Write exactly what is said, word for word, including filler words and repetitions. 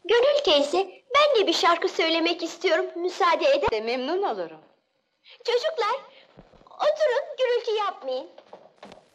Gönül teyze, ben de bir şarkı söylemek istiyorum, müsaade eder. De memnun olurum. Çocuklar, oturun, gürültü yapmayın.